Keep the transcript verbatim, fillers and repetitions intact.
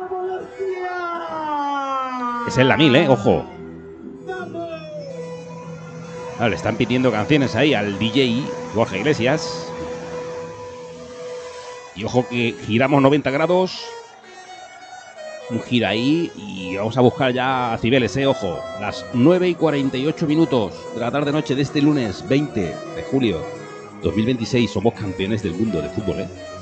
Esa es la mil, ¿eh? Ojo. Ah, le están pidiendo canciones ahí al D J Borja Iglesias. Y ojo que giramos noventa grados. Un gira ahí y vamos a buscar ya a Cibeles, ¿eh? Ojo. Las nueve y cuarenta y ocho minutos de la tarde-noche de este lunes veinte de julio dos mil veintiséis. Somos campeones del mundo de fútbol, ¿eh?